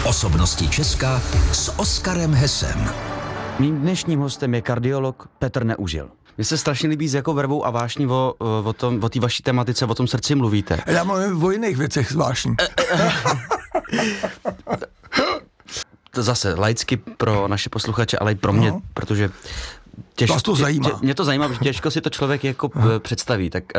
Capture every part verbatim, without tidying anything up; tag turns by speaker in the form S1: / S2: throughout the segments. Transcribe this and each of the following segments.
S1: Osobnosti Česka s Oskarem Hesem.
S2: Mým dnešním hostem je kardiolog Petr Neužil. Mně se strašně líbí, s jakou vervou a vášní o, o, tom, o té vaší tematice, o tom srdci mluvíte.
S3: Já mluvím o jiných věcech zvláštní.
S2: To zase laicky pro naše posluchače, ale i pro mě, no. Protože těžko,
S3: to zajímá.
S2: Tě, mě to zajímá, protože těžko si to člověk jako no. představí. Tak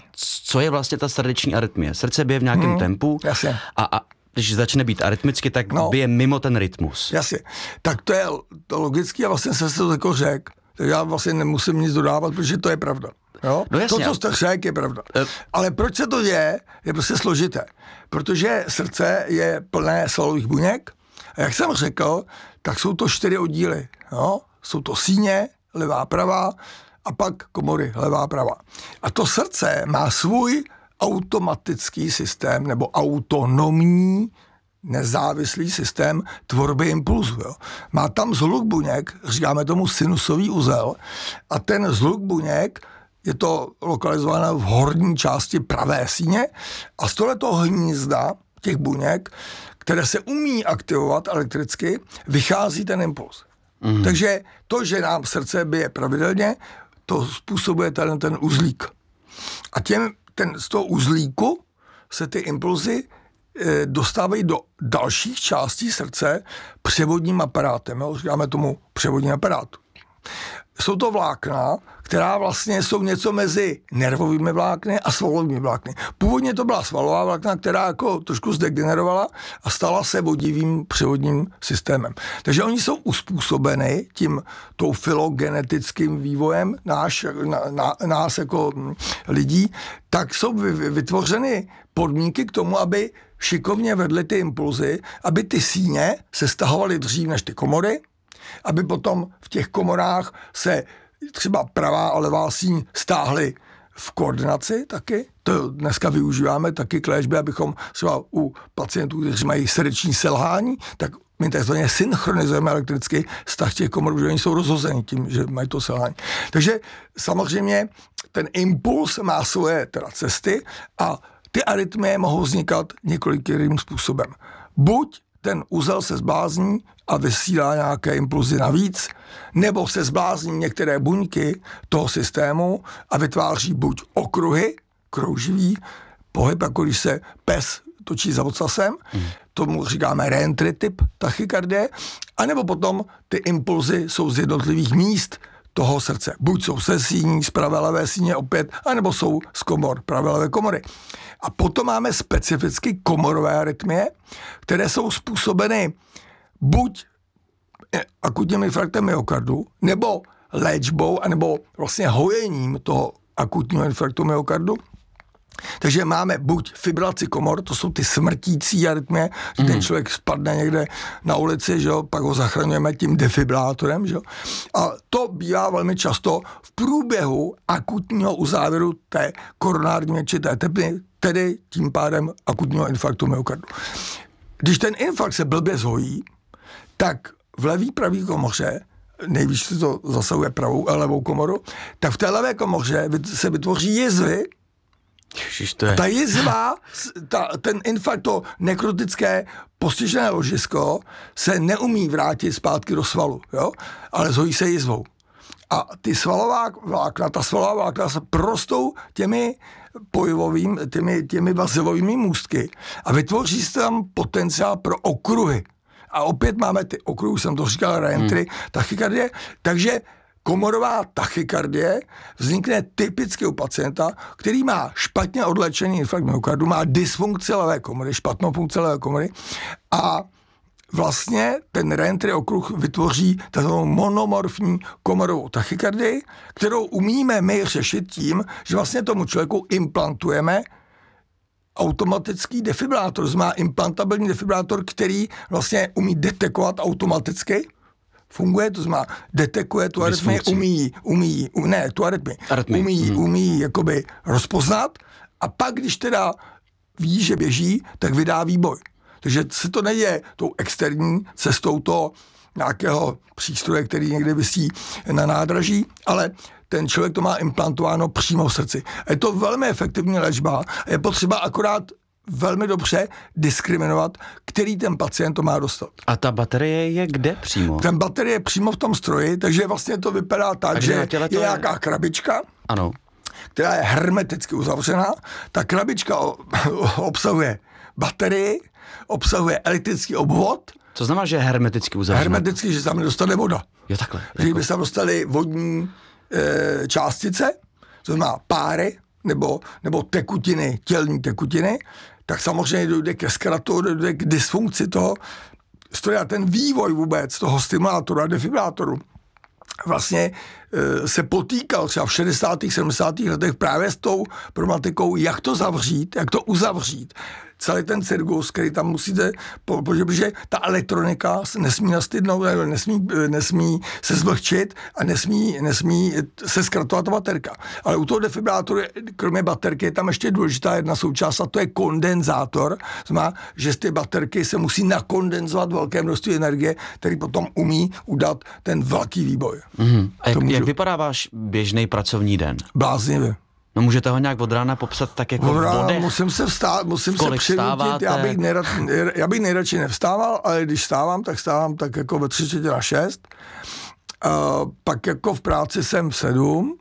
S2: co je vlastně ta srdeční arytmie? Srdce bije v nějakém hmm, tempu
S3: jasně.
S2: a, a když začne být arytmicky, tak no. bije mimo ten rytmus.
S3: Jasně. Tak to je to logický a vlastně jsem se to jako řekl. Tak já vlastně nemusím nic dodávat, protože to je pravda. Jo?
S2: No jasně,
S3: to, co jste řekl, je pravda. Uh, Ale proč se to děje, je prostě složité. Protože srdce je plné svalových buněk a jak jsem řekl, tak jsou to čtyři oddíly. Jo? Jsou to síně, levá, pravá a pak komory, levá, pravá. A to srdce má svůj automatický systém nebo autonomní nezávislý systém tvorby impulzu. Jo. Má tam zhluk buněk, říkáme tomu sinusový uzel, a ten zhluk buněk je to lokalizováno v horní části pravé síně a z tohoto hnízda těch buněk, které se umí aktivovat elektricky, vychází ten impuls. Mm. Takže to, že nám srdce bije pravidelně, to způsobuje ten, ten uzlík. A těm, ten, z toho uzlíku se ty impulzy dostávají do dalších částí srdce převodním aparátem. Jo? Říkáme tomu převodní aparát. Jsou to vlákna, která vlastně jsou něco mezi nervovými vlákny a svalovými vlákny. Původně to byla svalová vlákna, která jako trošku zdegenerovala a stala se vodivým převodním systémem. Takže oni jsou uspůsobeny tím tou filogenetickým vývojem náš, na, na, nás jako lidí, tak jsou vytvořeny podmínky k tomu, aby šikovně vedly ty impulzy, aby ty síně se stahovaly dřív než ty komory, aby potom v těch komorách se třeba pravá a levá síň stáhly v koordinaci taky. To dneska využíváme taky k léčbě, abychom třeba u pacientů, kteří mají srdeční selhání, tak my takzvaně synchronizujeme elektricky vztah těch komor, že oni jsou rozhozeni tím, že mají to selhání. Takže samozřejmě ten impuls má svoje teda cesty a ty arytmie mohou vznikat několikým způsobem. Buď ten uzel se zblázní a vysílá nějaké impulzy navíc, nebo se zblázní některé buňky toho systému a vytváří buď okruhy, krouživý pohyb, jako když se pes točí za ocasem, mm. tomu říkáme reentry typ tachykardie, anebo potom ty impulzy jsou z jednotlivých míst toho srdce. Buď jsou se síní, z pravé levé síně opět, anebo jsou z komor, pravé levé komory. A potom máme specificky komorové arytmie, které jsou způsobeny buď akutním infarktem myokardu, nebo léčbou, anebo vlastně hojením toho akutního infarktu myokardu. Takže máme buď fibrilaci komor, to jsou ty smrtící arytmie, že mm. ten člověk spadne někde na ulici, že jo, pak ho zachraňujeme tím defibrilátorem, že jo. A to bývá velmi často v průběhu akutního uzávěru té koronární měčité tepny, tedy tím pádem akutního infarktu myokardu. Když ten infarkt se blbě zhojí, tak v levý pravý komoře, nejvíc se to zasahuje pravou a levou komoru, tak v té levé komoře se vytvoří jizvy. A ta jizva, ta, ten infarkt, to nekrotické postižené ložisko se neumí vrátit zpátky do svalu, jo? Ale zhojí se jizvou. A ty svalová vlákna, ta svalová vlákna se prostou těmi pojivovými, těmi, těmi vazivovými můstky a vytvoří se tam potenciál pro okruhy. A opět máme ty okruhy, jsem to říkal, reentry, hmm. tachykardie, takže komorová tachykardie vznikne typicky u pacienta, který má špatně odléčený infarkt myokardu, má dysfunkci levé komory, špatnou funkci levé komory a vlastně ten reentry okruh vytvoří takovou monomorfní komorovou tachykardii, kterou umíme my řešit tím, že vlastně tomu člověku implantujeme automatický defibrilátor. To má implantabilní defibrilátor, který vlastně umí detekovat automaticky. Funguje, to znamená, detekuje tu arytmii, umí, umí, ne, tu arytmii, umí, hmm. umí jakoby rozpoznat a pak, když teda ví, že běží, tak vydá výboj. Takže se to neděje tou externí cestou toho nějakého přístroje, který někde visí na nádraží, ale ten člověk to má implantováno přímo v srdci. A je to velmi efektivní léčba. Je potřeba akorát velmi dobře diskriminovat, který ten pacient to má dostat.
S2: A ta baterie je kde přímo?
S3: Ten baterie je přímo v tom stroji, takže vlastně to vypadá tak, že je nějaká je... krabička,
S2: ano.
S3: která je hermeticky uzavřená. Ta krabička obsahuje baterii, obsahuje elektrický obvod.
S2: Co znamená, že je hermeticky uzavřená?
S3: Hermeticky, že se tam nedostane voda.
S2: Jo, takhle.
S3: Že
S2: jako...
S3: by se tam dostaly vodní e, částice, to znamená páry, nebo, nebo tekutiny, tělní tekutiny, tak samozřejmě dojde ke zkratu, dojde k dysfunkci toho stroje a ten vývoj vůbec toho stimulátoru a defibrilátoru vlastně e, se potýkal třeba v šedesátých, sedmdesátých letech právě s tou problematikou, jak to zavřít, jak to uzavřít. Celý ten cirkus, který tam musíte, protože ta elektronika nesmí nastydnout, nesmí, nesmí se zvlhčit a nesmí, nesmí se zkratovat ta baterka. Ale u toho defibrillátoru, kromě baterky, je tam ještě důležitá jedna součást a to je kondenzátor. Znamená, že z ty baterky se musí nakondenzovat velké množství energie, který potom umí udat ten velký výboj.
S2: Mm-hmm. A jak, můžu... jak vypadá váš běžný pracovní den?
S3: Bláznivě.
S2: No můžete ho nějak od rána popsat tak jako
S3: od rána,
S2: v bodech?
S3: Musím se vstát, musím se přinutit, já bych, nejrad, já bych nejradši nevstával, ale když vstávám, tak vstávám tak jako ve tři čtvrtě na šest. Uh, pak jako v práci jsem v sedm.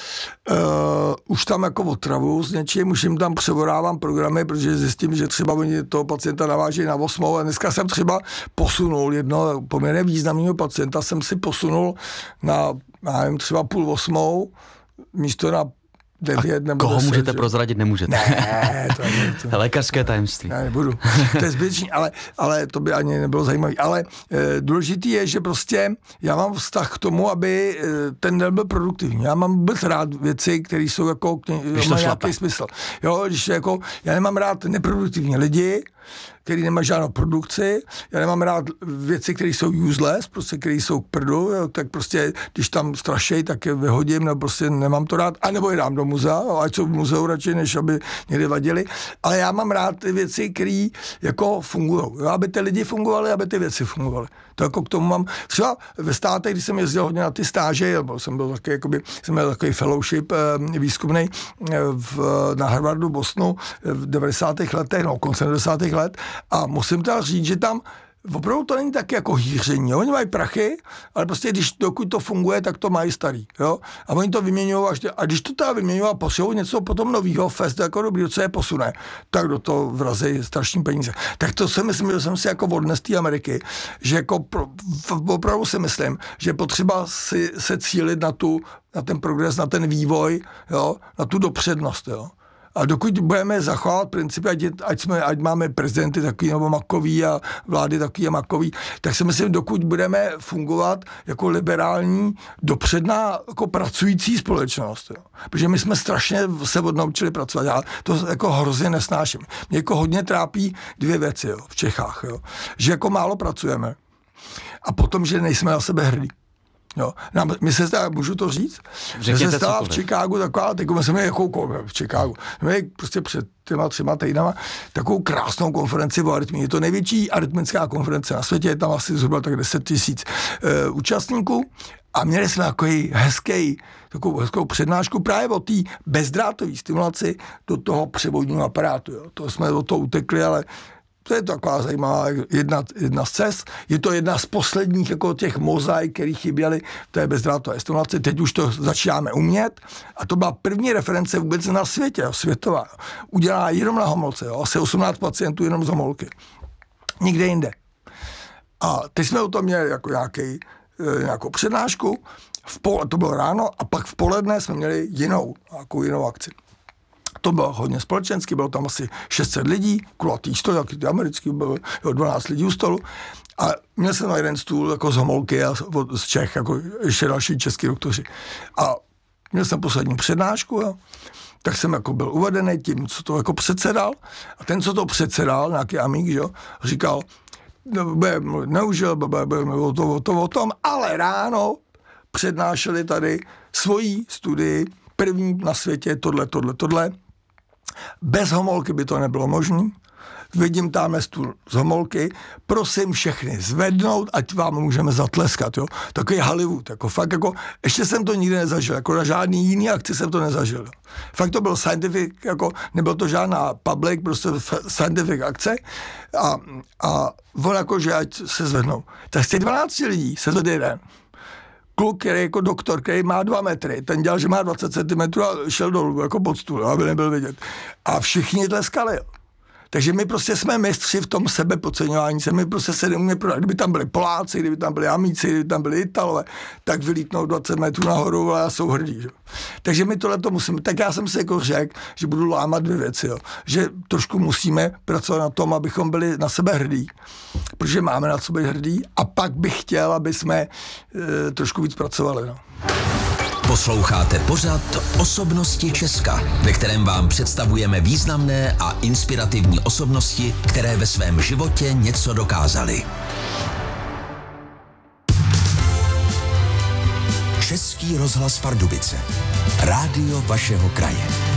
S3: Uh, už tam jako otravu s něčím, už jim tam převodávám programy, protože zjistím, že třeba oni toho pacienta navážejí na osmou a dneska jsem třeba posunul jednoho poměrně významného pacienta, jsem si posunul na, já nevím, třeba půl osmou, místo na devět, nebo
S2: koho
S3: deset,
S2: můžete
S3: že?
S2: prozradit, nemůžete.
S3: Ne, to je to.
S2: Lékařské tajemství.
S3: Ne, nebudu. To je zbytečný, ale, ale to by ani nebylo zajímavé. Ale e, důležitý je, že prostě já mám vztah k tomu, aby e, ten den byl produktivní. Já mám vůbec rád věci, které jsou jako, mají nějaký smysl. Jo, když jako, já nemám rád neproduktivní lidi, který nemá žádnou produkci, já nemám rád věci, které jsou useless, prostě, které jsou k prdu, jo, tak prostě, když tam strašej, tak je vyhodím, nebo prostě nemám to rád, anebo je dám do muzea, jo, ať jsou v muzeu radši, než aby někde vadili, ale já mám rád ty věci, které jako fungují, aby ty lidi fungovali, aby ty věci fungovaly. To jako k tomu mám, třeba ve státech, když jsem jezdil hodně na ty stáže, nebo jsem byl taky, jakoby, jsem měl takový fellowship eh, výzkumný eh, v, na Harvardu, Bostonu v devadesátých letech, no koncem devadesátých let a musím teda říct, že tam opravdu to není tak jako hýření. Oni mají prachy, ale prostě když dokud to funguje, tak to mají starý. Jo? A oni to vyměňují, až a když to teda vyměňují a posilují něco potom novýho, fest jako dobrý, co je posune, tak do toho vrazí strašný peníze. Tak to si myslím, že jsem si jako odnes té Ameriky, že jako pro, opravdu si myslím, že je potřeba si, se cílit na, tu, na ten progres, na ten vývoj, jo? Na tu dopřednost. Jo? A dokud budeme zachovávat principy, ať, ať, jsme, ať máme prezidenty takový nebo makový a vlády takový a makový, tak si myslím, dokud budeme fungovat jako liberální, dopředná, jako pracující společnost. Jo. Protože my jsme strašně se odnaučili pracovat. Já to jako hrozně nesnáším. Mě jako hodně trápí dvě věci, jo, v Čechách. Jo. Že jako málo pracujeme a potom, že nejsme na sebe hrdí. Jo. Nám, my se stává, můžu to říct? Řekněte, že se stává v Chicagu taková, teď jsme měli jakou v Chicagu, jsme měli prostě před těma třema týdnama takovou krásnou konferenci o arytmii. Je to největší arytmická konference na světě, je tam asi zhruba tak deset tisíc e, účastníků a měli jsme takový hezký, takovou hezkou přednášku právě o té bezdrátové stimulaci do toho převodního aparátu. Jo. To jsme do toho utekli, ale to je taková zajímavá jedna, jedna z cest. Je to jedna z posledních jako těch mozaik, které chyběly v té bezdrátové stimulaci. Teď už to začínáme umět. A to byla první reference vůbec na světě, jo, světová. Udělá jenom na homolce, jo, asi osmnáct pacientů jenom z homolky. Nikde jinde. A teď jsme o tom měli jako nějaký, nějakou přednášku. V pol, to bylo ráno a pak v poledne jsme měli jinou, nějakou jinou akci. To bylo hodně společensky, bylo tam asi šest set lidí, kulatý stůl, jaký ty americký, bylo dvanáct lidí u stolu. A měl jsem na jeden stůl jako z homolky a z Čech, jako ještě další český doktoři. A měl jsem poslední přednášku, jo. Tak jsem jako byl uvedený tím, co to jako předsedal. A ten, co to předsedal, nějaký amík, že jo, říkal, neužil, budeme o tom, o tom, o tom, ale ráno přednášeli tady svoji studii, první na světě, tohle, tohle, tohle. Bez homolky by to nebylo možné. vidím tamhle stůl z homolky, prosím všechny zvednout, ať vám můžeme zatleskat, jo. Takový Hollywood, jako fakt, jako, ještě jsem to nikdy nezažil, jako na žádný jiný akci jsem to nezažil. Jo. Fakt to byl scientific, jako nebyl to žádná public, prostě scientific akce a, a on jako, že ať se zvednou. Tak z těch dvanácti lidí se zvedl jeden. Kluk, který jako doktor, který má dva metry, ten dělal, že má dvacet centimetrů a šel dolů, jako pod stůl, aby nebyl vidět. A všichni tleskali. Takže my prostě jsme mistři v tom sebepodceňování se, my prostě se neumíme prodat. Kdyby tam byli Poláci, kdyby tam byli Amíci, kdyby tam byli Italové, tak vylítnou dvacet metrů nahoru a jsou hrdí. Že? Takže my tohle to musíme. Tak já jsem si jako řekl, že budu lámat dvě věci, jo. Že trošku musíme pracovat na tom, abychom byli na sebe hrdí, protože máme na sebe hrdí a pak bych chtěl, aby jsme e, trošku víc pracovali. No.
S1: Posloucháte pořad Osobnosti Česka, ve kterém vám představujeme významné a inspirativní osobnosti, které ve svém životě něco dokázaly. Český rozhlas Pardubice. Rádio vašeho kraje.